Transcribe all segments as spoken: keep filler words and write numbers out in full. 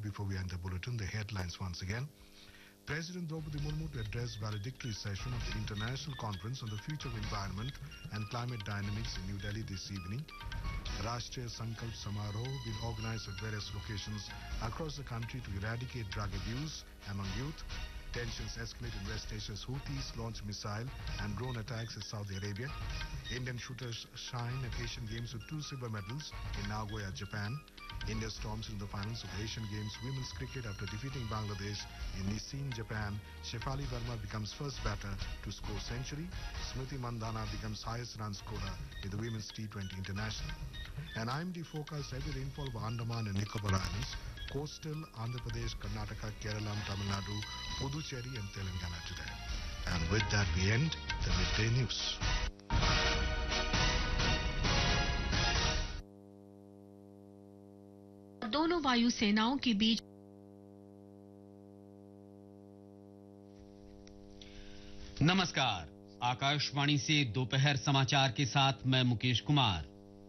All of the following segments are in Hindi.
Before we end the bulletin, the headlines once again. President Draupadi Murmu to address valedictory session of the International Conference on the Future of Environment and Climate Dynamics in New Delhi this evening. Rashtriya Sankalp Samaroh will organize at various locations across the country to eradicate drug abuse among youth. Tensions escalate in West Asia's Houthis launch missile and drone attacks in Saudi Arabia. Indian shooters shine at Asian Games with two silver medals in Nagoya, Japan. India storms into the finals of the Asian Games Women's Cricket after defeating Bangladesh in Nissin, Japan. Shefali Verma becomes first batter to score century. Smriti Mandhana becomes highest run scorer with the Women's T twenty International. An I M D forecast heavy rainfall over Andaman and Nicobar Islands, coastal Andhra Pradesh, Karnataka, Kerala, Tamil Nadu, Puducherry and Telangana today. And with that we end the midday news. दोनों वायु सेनाओं के बीच नमस्कार, आकाशवाणी से दोपहर समाचार के साथ मैं मुकेश कुमार।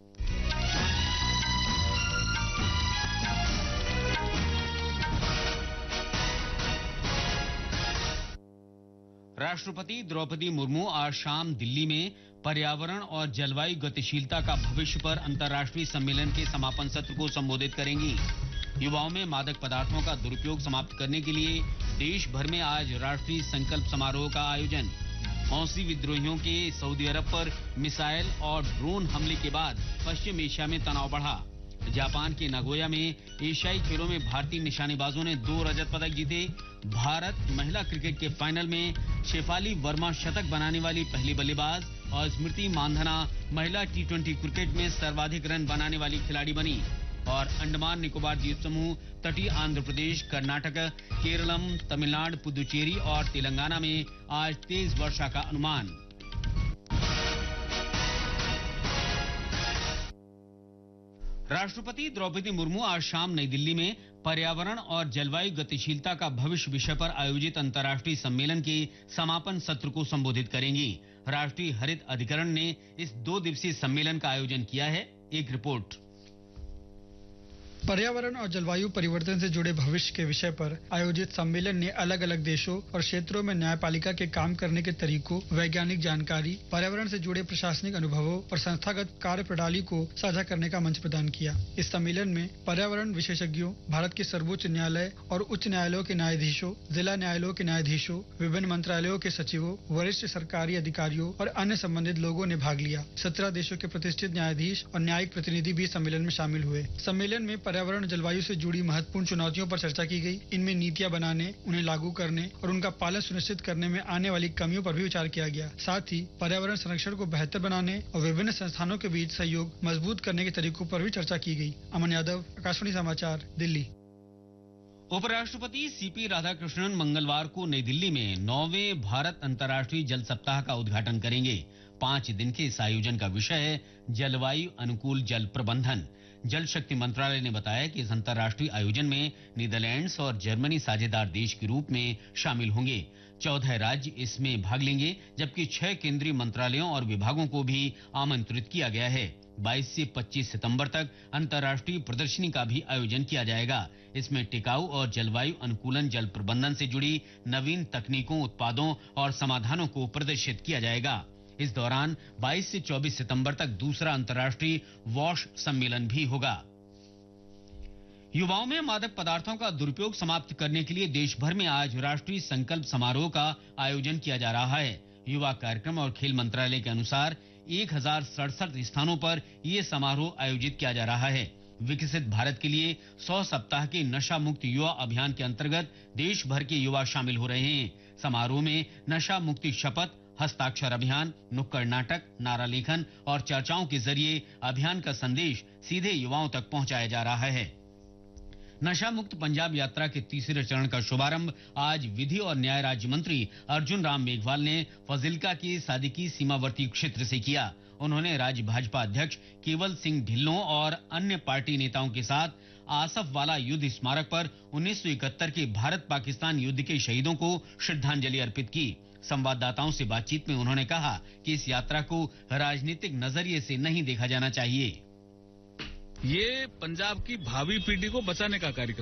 राष्ट्रपति द्रौपदी मुर्मू आज शाम दिल्ली में पर्यावरण और जलवायु गतिशीलता का भविष्य पर अंतर्राष्ट्रीय सम्मेलन के समापन सत्र को संबोधित करेंगी। युवाओं में मादक पदार्थों का दुरुपयोग समाप्त करने के लिए देश भर में आज राष्ट्रीय संकल्प समारोह का आयोजन। हौसी विद्रोहियों के सऊदी अरब पर मिसाइल और ड्रोन हमले के बाद पश्चिम एशिया में तनाव बढ़ा। जापान के नागोया में एशियाई खेलों में भारतीय निशानेबाजों ने दो रजत पदक जीते। भारत महिला क्रिकेट के फाइनल में शेफाली वर्मा शतक बनाने वाली पहली बल्लेबाज और स्मृति मांधना महिला टी ट्वेंटी क्रिकेट में सर्वाधिक रन बनाने वाली खिलाड़ी बनी। और अंडमान निकोबार द्वीप समूह, तटीय आंध्र प्रदेश, कर्नाटक, केरलम, तमिलनाडु, पुदुचेरी और तेलंगाना में आज तेज वर्षा का अनुमान। राष्ट्रपति द्रौपदी मुर्मू आज शाम नई दिल्ली में पर्यावरण और जलवायु गतिशीलता का भविष्य विषय पर आयोजित अंतर्राष्ट्रीय सम्मेलन के समापन सत्र को संबोधित करेंगी। राष्ट्रीय हरित अधिकरण ने इस दो दिवसीय सम्मेलन का आयोजन किया है। एक रिपोर्ट। पर्यावरण और जलवायु परिवर्तन से जुड़े भविष्य के विषय पर आयोजित सम्मेलन ने अलग अलग देशों और क्षेत्रों में न्यायपालिका के काम करने के तरीकों, वैज्ञानिक जानकारी, पर्यावरण से जुड़े प्रशासनिक अनुभवों और संस्थागत कार्य प्रणाली को साझा करने का मंच प्रदान किया। इस सम्मेलन में पर्यावरण विशेषज्ञों, भारत के सर्वोच्च न्यायालय और उच्च न्यायालयों के न्यायाधीशों, जिला न्यायालयों के न्यायाधीशों, विभिन्न मंत्रालयों के सचिवों, वरिष्ठ सरकारी अधिकारियों और अन्य संबंधित लोगों ने भाग लिया। सत्रह देशों के प्रतिष्ठित न्यायाधीश और न्यायिक प्रतिनिधि भी सम्मेलन में शामिल हुए। सम्मेलन में पर्यावरण जलवायु से जुड़ी महत्वपूर्ण चुनौतियों पर चर्चा की गई। इनमें नीतियां बनाने, उन्हें लागू करने और उनका पालन सुनिश्चित करने में आने वाली कमियों पर भी विचार किया गया। साथ ही पर्यावरण संरक्षण को बेहतर बनाने और विभिन्न संस्थानों के बीच सहयोग मजबूत करने के तरीकों पर भी चर्चा की गई। अमन यादव, आकाशवाणी समाचार, दिल्ली। उपराष्ट्रपति सीपी राधाकृष्णन मंगलवार को नई दिल्ली में नौवें भारत अंतर्राष्ट्रीय जल सप्ताह का उद्घाटन करेंगे। पांच दिन के इस आयोजन का विषय है जलवायु अनुकूल जल प्रबंधन। जल शक्ति मंत्रालय ने बताया कि इस अंतर्राष्ट्रीय आयोजन में नीदरलैंड्स और जर्मनी साझेदार देश के रूप में शामिल होंगे। चौदह राज्य इसमें भाग लेंगे, जबकि छह केंद्रीय मंत्रालयों और विभागों को भी आमंत्रित किया गया है। बाईस से पच्चीस सितंबर तक अंतर्राष्ट्रीय प्रदर्शनी का भी आयोजन किया जाएगा। इसमें टिकाऊ और जलवायु अनुकूलन जल प्रबंधन से जुड़ी नवीन तकनीकों, उत्पादों और समाधानों को प्रदर्शित किया जाएगा। इस दौरान बाईस से चौबीस सितंबर तक दूसरा अंतर्राष्ट्रीय वॉश सम्मेलन भी होगा। युवाओं में मादक पदार्थों का दुरुपयोग समाप्त करने के लिए देश भर में आज राष्ट्रीय संकल्प समारोह का आयोजन किया जा रहा है। युवा कार्यक्रम और खेल मंत्रालय के अनुसार एक हजार सड़सठ स्थानों पर ये समारोह आयोजित किया जा रहा है। विकसित भारत के लिए सौ सप्ताह के नशा मुक्त युवा अभियान के अंतर्गत देश भर के युवा शामिल हो रहे हैं। समारोह में नशा मुक्ति शपथ, हस्ताक्षर अभियान, नुक्कड़ नाटक, नारा लेखन और चर्चाओं के जरिए अभियान का संदेश सीधे युवाओं तक पहुंचाया जा रहा है। नशा मुक्त पंजाब यात्रा के तीसरे चरण का शुभारंभ आज विधि और न्याय राज्य मंत्री अर्जुन राम मेघवाल ने फजिल्का के सादिकी सीमावर्ती क्षेत्र से किया। उन्होंने राज्य भाजपा अध्यक्ष केवल सिंह ढिल्लों और अन्य पार्टी नेताओं के साथ आसफ वाला युद्ध स्मारक पर उन्नीस सौ इकहत्तर के भारत पाकिस्तान युद्ध के शहीदों को श्रद्धांजलि अर्पित की। संवाददाताओं से बातचीत में उन्होंने कहा कि इस यात्रा को राजनीतिक नजरिए से नहीं देखा जाना चाहिए। ये पंजाब की भावी पीढ़ी को बचाने का कार्यक्रम